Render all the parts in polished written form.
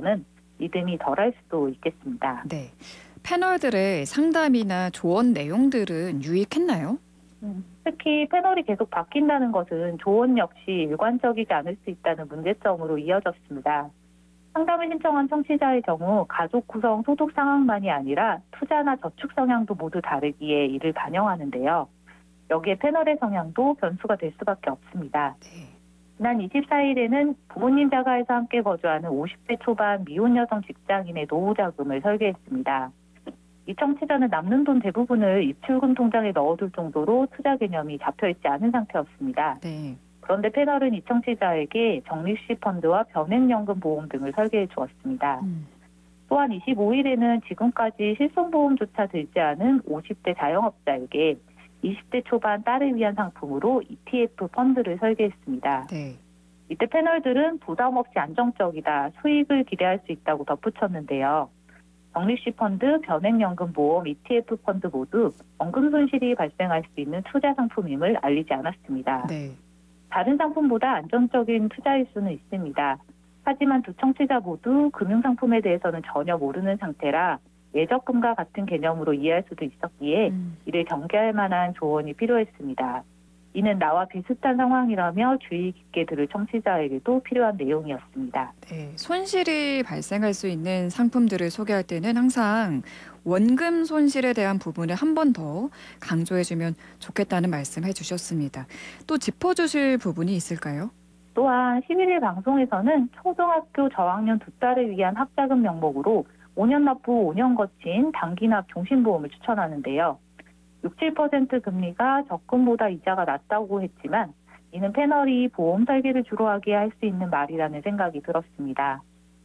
대해서는 믿음이 덜할 수도 있겠습니다. 네. 패널들의 상담이나 조언 내용들은 유익했나요? 특히 패널이 계속 바뀐다는 것은 조언 역시 일관적이지 않을 수 있다는 문제점으로 이어졌습니다. 상담을 신청한 청취자의 경우 가족 구성 소득 상황만이 아니라 투자나 저축 성향도 모두 다르기에 이를 반영하는데요. 여기에 패널의 성향도 변수가 될 수밖에 없습니다. 네. 지난 24일에는 부모님 자가에서 함께 거주하는 50대 초반 미혼 여성 직장인의 노후 자금을 설계했습니다. 이 청취자는 남는 돈 대부분을 입출금 통장에 넣어둘 정도로 투자 개념이 잡혀있지 않은 상태였습니다. 네. 그런데 패널은 이 청취자에게 적립식 펀드와 변액연금 보험 등을 설계해 주었습니다. 또한 25일에는 지금까지 실손보험조차 들지 않은 50대 자영업자에게 20대 초반 딸을 위한 상품으로 ETF 펀드를 설계했습니다. 네. 이때 패널들은 부담 없이 안정적이다, 수익을 기대할 수 있다고 덧붙였는데요. 적립식 펀드, 변액연금 보험, ETF 펀드 모두 원금 손실이 발생할 수 있는 투자 상품임을 알리지 않았습니다. 네. 다른 상품보다 안정적인 투자일 수는 있습니다. 하지만 두 청취자 모두 금융상품에 대해서는 전혀 모르는 상태라 예적금과 같은 개념으로 이해할 수도 있었기에 이를 경계할 만한 조언이 필요했습니다. 이는 나와 비슷한 상황이라며 주의 깊게 들을 청취자에게도 필요한 내용이었습니다. 네. 손실이 발생할 수 있는 상품들을 소개할 때는 항상 원금 손실에 대한 부분을 한 번 더 강조해주면 좋겠다는 말씀 해주셨습니다. 또 짚어주실 부분이 있을까요? 또한 11일 방송에서는 초등학교 저학년 두 딸을 위한 학자금 명목으로 5년 납부 5년 거친 단기납 종신보험을 추천하는데요. 6, 7% 금리가 적금보다 이자가 낮다고 했지만 이는 패널이 보험 설계를 주로 하게 할 수 있는 말이라는 생각이 들었습니다.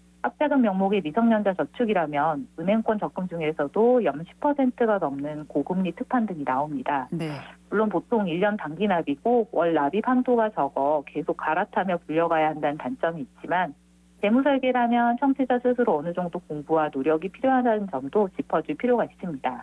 학자금 명목의 미성년자 저축이라면 은행권 적금 중에서도 연 10%가 넘는 고금리 특판 등이 나옵니다. 네. 물론 보통 1년 단기납이고 월 납입 한도가 적어 계속 갈아타며 불려가야 한다는 단점이 있지만 재무 설계라면 청취자 스스로 어느 정도 공부와 노력이 필요하다는 점도 짚어줄 필요가 있습니다.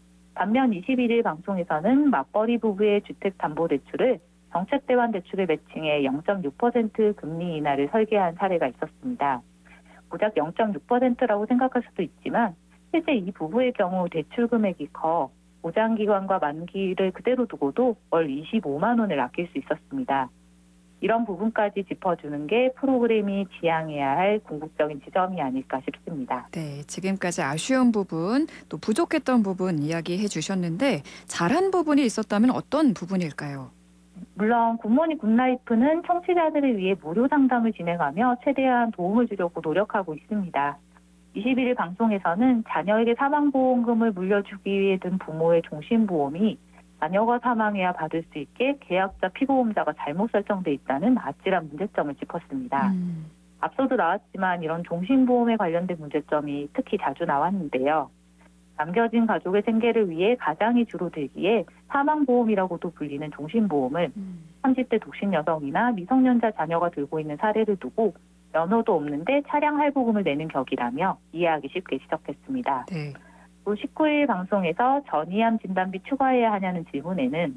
반면 21일 방송에서는 맞벌이 부부의 주택담보대출을 정책대환대출에 매칭해 0.6% 금리 인하를 설계한 사례가 있었습니다. 고작 0.6%라고 생각할 수도 있지만 실제 이 부부의 경우 대출 금액이 커 보장기간과 만기를 그대로 두고도 월 25만 원을 아낄 수 있었습니다. 이런 부분까지 짚어주는 게 프로그램이 지향해야 할 궁극적인 지점이 아닐까 싶습니다. 네, 지금까지 아쉬운 부분, 또 부족했던 부분 이야기해 주셨는데 잘한 부분이 있었다면 어떤 부분일까요? 물론 굿모닝 굿라이프는 청취자들을 위해 무료 상담을 진행하며 최대한 도움을 주려고 노력하고 있습니다. 21일 방송에서는 자녀에게 사망보험금을 물려주기 위해 든 부모의 종신보험이 자녀가 사망해야 받을 수 있게 계약자 피보험자가 잘못 설정돼 있다는 아찔한 문제점을 짚었습니다. 앞서도 나왔지만 이런 종신보험에 관련된 문제점이 특히 자주 나왔는데요. 남겨진 가족의 생계를 위해 가장이 주로 들기에 사망보험이라고도 불리는 종신보험을 30대 독신 여성이나 미성년자 자녀가 들고 있는 사례를 두고 면허도 없는데 차량 할부금을 내는 격이라며 이해하기 쉽게 지적했습니다. 네. 또 19일 방송에서 전이암 진단비 추가해야 하냐는 질문에는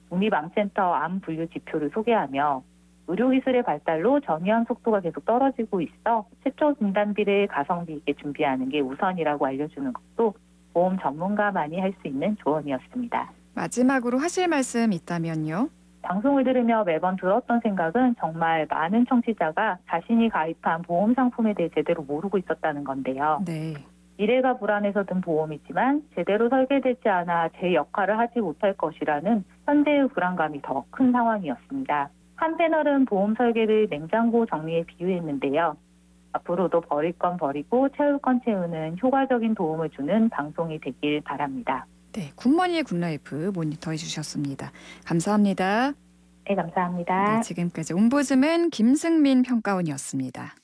국립암센터 암 분류 지표를 소개하며 의료기술의 발달로 전이암 속도가 계속 떨어지고 있어 최초 진단비를 가성비 있게 준비하는 게 우선이라고 알려주는 것도 보험 전문가만이 할 수 있는 조언이었습니다. 마지막으로 하실 말씀 있다면요? 방송을 들으며 매번 들었던 생각은 정말 많은 청취자가 자신이 가입한 보험 상품에 대해 제대로 모르고 있었다는 건데요. 네. 미래가 불안해서 든 보험이지만 제대로 설계되지 않아 제 역할을 하지 못할 것이라는 현재의 불안감이 더 큰 상황이었습니다. 한 패널은 보험 설계를 냉장고 정리에 비유했는데요. 앞으로도 버릴 건 버리고 채울 건 채우는 효과적인 도움을 주는 방송이 되길 바랍니다. 네, 굿모닝 굿라이프 모니터해 주셨습니다. 감사합니다. 네, 감사합니다. 네, 지금까지 옴부즈맨 김승민 평가원이었습니다.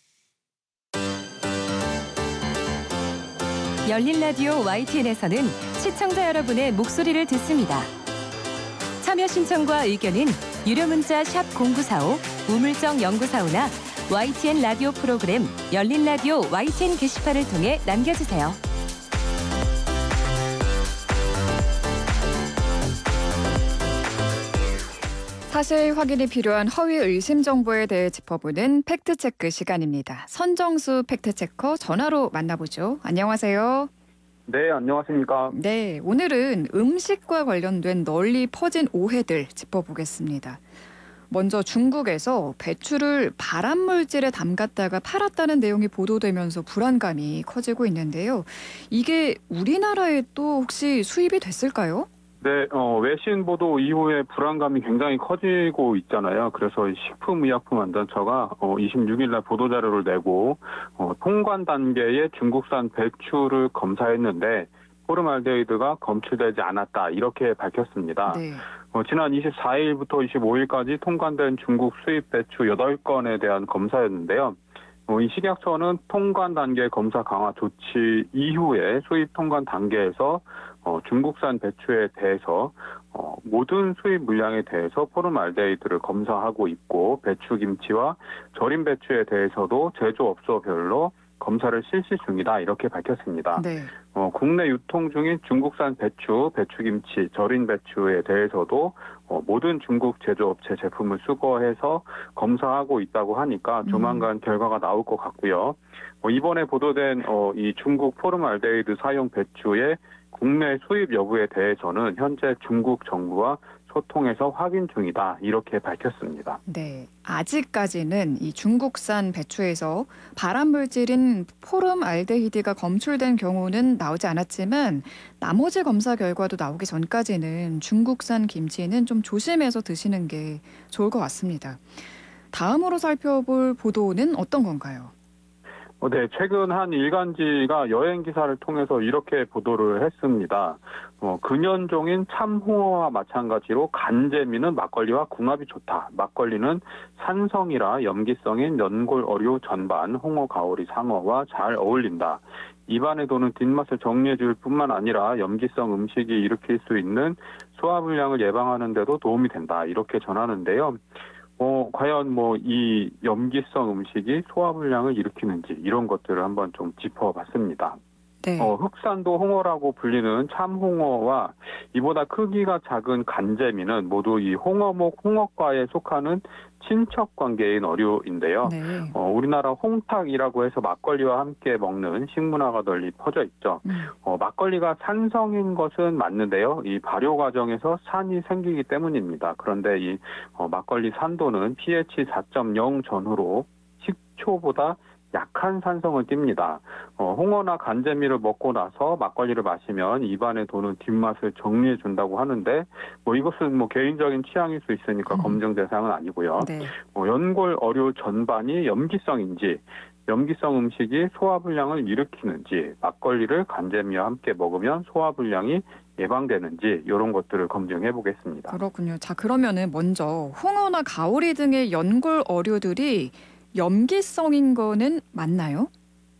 열린 라디오 YTN에서는 시청자 여러분의 목소리를 듣습니다. 참여 신청과 의견은 유료 문자 샵 0945, 우물정 0945나 YTN 라디오 프로그램 열린 라디오 YTN 게시판을 통해 남겨주세요. 사실 확인이 필요한 허위 의심 정보에 대해 짚어보는 팩트체크 시간입니다. 선정수 팩트체커 전화로 만나보죠. 안녕하세요. 네, 안녕하십니까. 네, 오늘은 음식과 관련된 널리 퍼진 오해들 짚어보겠습니다. 먼저 중국에서 배추를 발암물질에 담갔다가 팔았다는 내용이 보도되면서 불안감이 커지고 있는데요. 이게 우리나라에 또 혹시 수입이 됐을까요? 네, 외신 보도 이후에 불안감이 굉장히 커지고 있잖아요. 그래서 식품의약품안전처가 26일 날 보도자료를 내고 통관 단계의 중국산 배추를 검사했는데 포름알데히드가 검출되지 않았다 이렇게 밝혔습니다. 네. 지난 24일부터 25일까지 통관된 중국 수입 배추 8건에 대한 검사였는데요. 이 식약처는 통관 단계 검사 강화 조치 이후에 수입 통관 단계에서 중국산 배추에 대해서 모든 수입 물량에 대해서 포름알데히드를 검사하고 있고 배추김치와 절임 배추에 대해서도 제조업소별로 검사를 실시 중이다 이렇게 밝혔습니다. 네. 국내 유통 중인 중국산 배추, 배추김치, 절인 배추에 대해서도 모든 중국 제조업체 제품을 수거해서 검사하고 있다고 하니까 조만간 결과가 나올 것 같고요. 이번에 보도된 이 중국 포름알데히드 사용 배추의 국내 수입 여부에 대해서는 현재 중국 정부와 소통해서 확인 중이다 이렇게 밝혔습니다. 네, 아직까지는 이 중국산 배추에서 발암물질인 포름알데히드가 검출된 경우는 나오지 않았지만 나머지 검사 결과도 나오기 전까지는 중국산 김치는 좀 조심해서 드시는 게 좋을 것 같습니다. 다음으로 살펴볼 보도는 어떤 건가요? 네, 최근 한 일간지가 여행 기사를 통해서 이렇게 보도를 했습니다. 근현종인 참홍어와 마찬가지로 간재미는 막걸리와 궁합이 좋다. 막걸리는 산성이라 염기성인 연골 어류 전반, 홍어 가오리 상어와 잘 어울린다. 입안에 도는 뒷맛을 정리해줄 뿐만 아니라 염기성 음식이 일으킬 수 있는 소화불량을 예방하는 데도 도움이 된다. 이렇게 전하는데요. 과연 이 염기성 음식이 소화불량을 일으키는지 이런 것들을 한번 좀 짚어봤습니다. 네. 흑산도 홍어라고 불리는 참홍어와 이보다 크기가 작은 간재미는 모두 이 홍어목 홍어과에 속하는 친척 관계인 어류인데요. 네. 우리나라 홍탁이라고 해서 막걸리와 함께 먹는 식문화가 널리 퍼져 있죠. 막걸리가 산성인 것은 맞는데요. 이 발효 과정에서 산이 생기기 때문입니다. 그런데 이 막걸리 산도는 pH 4.0 전후로 식초보다 약한 산성을 띱니다. 홍어나 간재미를 먹고 나서 막걸리를 마시면 입안에 도는 뒷맛을 정리해 준다고 하는데 이것은 개인적인 취향일 수 있으니까 검증 대상은 아니고요. 네. 연골 어류 전반이 염기성인지 염기성 음식이 소화불량을 일으키는지 막걸리를 간재미와 함께 먹으면 소화불량이 예방되는지 이런 것들을 검증해 보겠습니다. 그렇군요. 자, 그러면은 먼저 홍어나 가오리 등의 연골 어류들이 염기성인 거는 맞나요?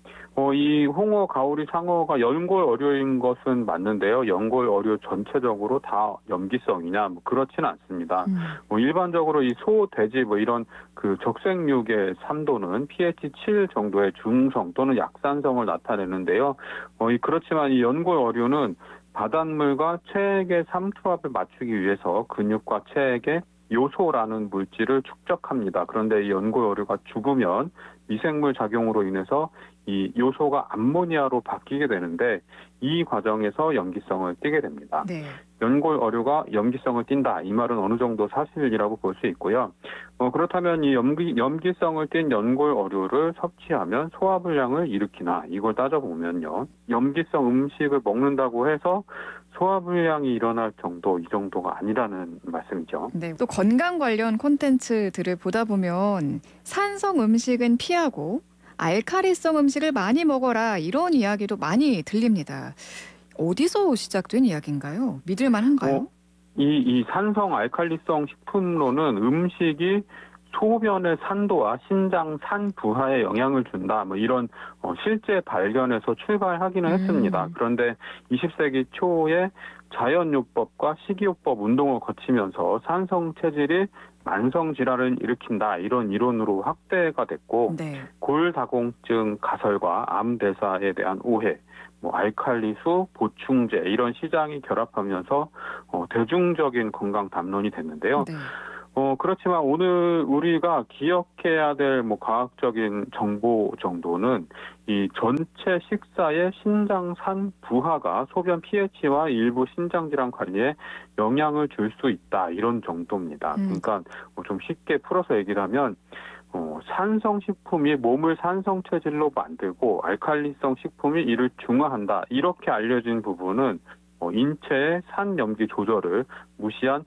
이 홍어, 가오리, 상어가 연골 어류인 것은 맞는데요. 연골 어류 전체적으로 다 염기성이냐? 그렇지는 않습니다. 일반적으로 이 소, 돼지 이런 그 적색육의 산도는 pH 7 정도의 중성 또는 약산성을 나타내는데요. 그렇지만 이 연골 어류는 바닷물과 체액의 삼투압을 맞추기 위해서 근육과 체액의 요소라는 물질을 축적합니다. 그런데 이 연골 어류가 죽으면 미생물 작용으로 인해서 이 요소가 암모니아로 바뀌게 되는데 이 과정에서 염기성을 띠게 됩니다. 네. 연골 어류가 염기성을 띈다. 이 말은 어느 정도 사실이라고 볼 수 있고요. 그렇다면 이 염기성을 띤 연골 어류를 섭취하면 소화불량을 일으키나 이걸 따져보면요. 염기성 음식을 먹는다고 해서 소화불량이 일어날 정도, 이 정도가 아니라는 말씀이죠. 네. 또 건강 관련 콘텐츠들을 보다 보면 산성 음식은 피하고 알칼리성 음식을 많이 먹어라 이런 이야기도 많이 들립니다. 어디서 시작된 이야기인가요? 믿을 만한가요? 이 산성 알칼리성 식품로는 음식이 소변의 산도와 신장 산 부하에 영향을 준다. 이런 실제 발견에서 출발하기는 했습니다. 그런데 20세기 초에 자연요법과 식이요법 운동을 거치면서 산성 체질이 만성 질환을 일으킨다. 이런 이론으로 확대가 됐고 네. 골다공증 가설과 암 대사에 대한 오해, 알칼리수, 보충제 이런 시장이 결합하면서 대중적인 건강 담론이 됐는데요. 네. 그렇지만 오늘 우리가 기억해야 될 과학적인 정보 정도는 이 전체 식사의 신장산 부하가 소변 pH와 일부 신장질환 관리에 영향을 줄 수 있다. 이런 정도입니다. 그러니까 좀 쉽게 풀어서 얘기를 하면 산성 식품이 몸을 산성 체질로 만들고 알칼리성 식품이 이를 중화한다. 이렇게 알려진 부분은 인체의 산 염기 조절을 무시한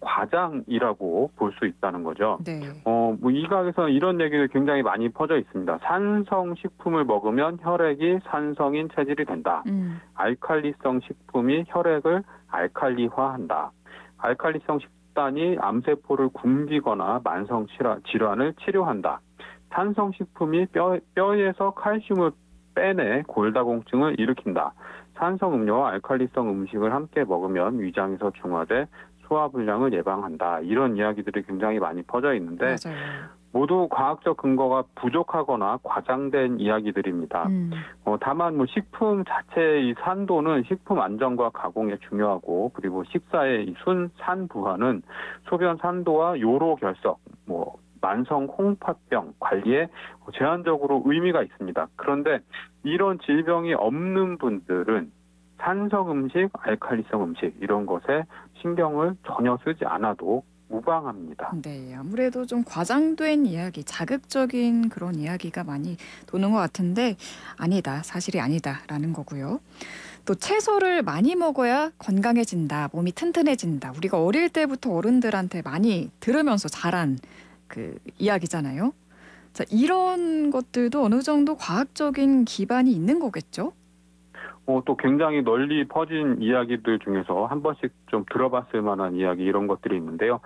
과장이라고 볼 수 있다는 거죠. 네. 医学에서는 이런 얘기를 굉장히 많이 퍼져 있습니다. 산성 식품을 먹으면 혈액이 산성인 체질이 된다. 알칼리성 식품이 혈액을 알칼리화한다. 알칼리성 식단이 암세포를 굶기거나 만성 질환을 치료한다. 산성 식품이 뼈에서 칼슘을 빼내 골다공증을 일으킨다. 산성 음료와 알칼리성 음식을 함께 먹으면 위장에서 중화돼 소화불량을 예방한다. 이런 이야기들이 굉장히 많이 퍼져 있는데 맞아요. 모두 과학적 근거가 부족하거나 과장된 이야기들입니다. 다만 식품 자체의 이 산도는 식품 안전과 가공에 중요하고 그리고 식사의 이 순산 부하는 소변 산도와 요로 결석, 만성 홍파병 관리에 제한적으로 의미가 있습니다. 그런데 이런 질병이 없는 분들은 산성 음식, 알칼리성 음식 이런 것에 신경을 전혀 쓰지 않아도 무방합니다. 네, 아무래도 좀 과장된 이야기, 자극적인 그런 이야기가 많이 도는 것 같은데 아니다, 사실이 아니다라는 거고요. 또 채소를 많이 먹어야 건강해진다, 몸이 튼튼해진다. 우리가 어릴 때부터 어른들한테 많이 들으면서 자란 그 이야기잖아요. 자, 이런 것들도 어느 정도 과학적인 기반이 있는 거겠죠? 또 굉장히 널리 퍼진 이야기들 중에서 한 번씩 좀 들어봤을 만한 이야기 이런 것들이 있는데요.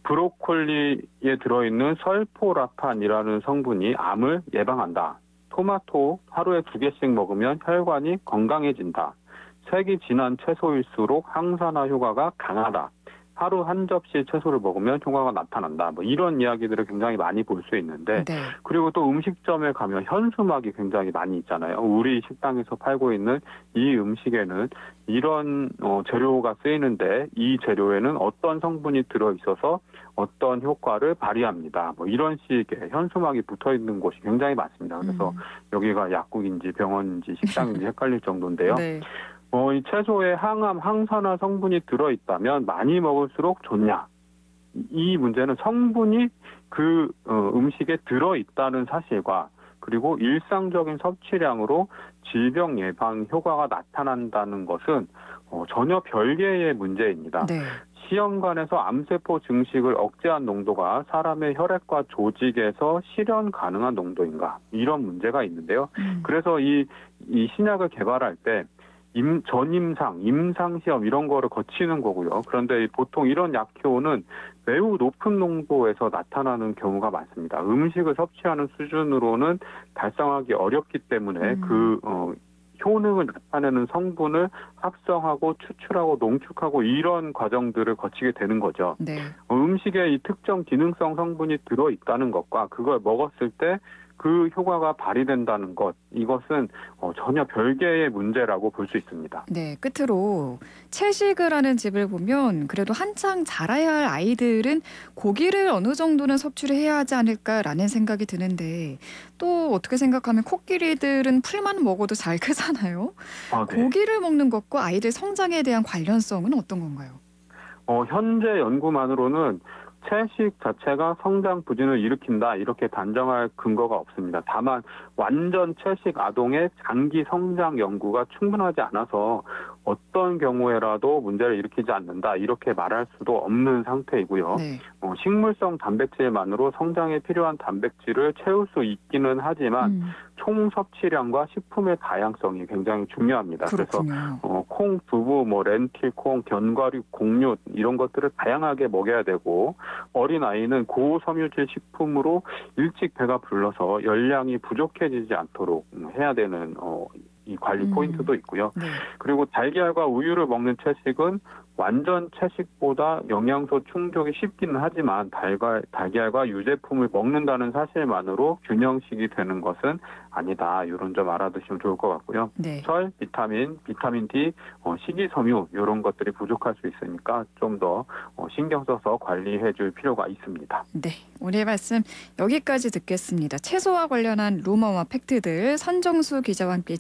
브로콜리에 들어있는 설포라판이라는 성분이 암을 예방한다. 토마토 하루에 2개씩 먹으면 혈관이 건강해진다. 색이 진한 채소일수록 항산화 효과가 강하다. 하루 한 접시 채소를 먹으면 효과가 나타난다. 이런 이야기들을 굉장히 많이 볼 수 있는데 네. 그리고 또 음식점에 가면 현수막이 굉장히 많이 있잖아요. 우리 식당에서 팔고 있는 이 음식에는 이런 재료가 쓰이는데 이 재료에는 어떤 성분이 들어있어서 어떤 효과를 발휘합니다. 이런 식의 현수막이 붙어 있는 곳이 굉장히 많습니다. 그래서 여기가 약국인지 병원인지 식당인지 헷갈릴 정도인데요. 네. 이 채소에 항암, 항산화 성분이 들어있다면 많이 먹을수록 좋냐? 이 문제는 성분이 그 음식에 들어있다는 사실과 그리고 일상적인 섭취량으로 질병 예방 효과가 나타난다는 것은 전혀 별개의 문제입니다. 네. 시험관에서 암세포 증식을 억제한 농도가 사람의 혈액과 조직에서 실현 가능한 농도인가? 이런 문제가 있는데요. 그래서 이 신약을 개발할 때 전임상, 임상시험 이런 거를 거치는 거고요. 그런데 보통 이런 약효는 매우 높은 농도에서 나타나는 경우가 많습니다. 음식을 섭취하는 수준으로는 달성하기 어렵기 때문에 효능을 나타내는 성분을 합성하고 추출하고 농축하고 이런 과정들을 거치게 되는 거죠. 네. 음식에 이 특정 기능성 성분이 들어있다는 것과 그걸 먹었을 때 그 효과가 발휘된다는 것, 이것은 전혀 별개의 문제라고 볼 수 있습니다. 네, 끝으로 채식을 하는 집을 보면 그래도 한창 자라야 할 아이들은 고기를 어느 정도는 섭취를 해야 하지 않을까라는 생각이 드는데 또 어떻게 생각하면 코끼리들은 풀만 먹어도 잘 크잖아요. 네. 고기를 먹는 것과 아이들 성장에 대한 관련성은 어떤 건가요? 현재 연구만으로는 채식 자체가 성장 부진을 일으킨다 이렇게 단정할 근거가 없습니다. 다만 완전 채식 아동의 장기 성장 연구가 충분하지 않아서 어떤 경우에라도 문제를 일으키지 않는다 이렇게 말할 수도 없는 상태이고요. 네. 식물성 단백질만으로 성장에 필요한 단백질을 채울 수 있기는 하지만 총 섭취량과 식품의 다양성이 굉장히 중요합니다. 그렇군요. 그래서 콩, 두부, 렌틸콩, 견과류, 곡류 이런 것들을 다양하게 먹여야 되고 어린 아이는 고섬유질 식품으로 일찍 배가 불러서 열량이 부족해지지 않도록 해야 되는 이 관리 포인트도 있고요. 네. 그리고 달걀과 우유를 먹는 채식은 완전 채식보다 영양소 충족이 쉽기는 하지만 달걀과 유제품을 먹는다는 사실만으로 균형식이 되는 것은 아니다. 이런 점 알아두시면 좋을 것 같고요. 네. 철, 비타민 D, 식이섬유 이런 것들이 부족할 수 있으니까 좀 더 신경 써서 관리해 줄 필요가 있습니다. 네, 오늘 말씀 여기까지 듣겠습니다. 채소와 관련한 루머와 팩트들 선정수 기자와 함께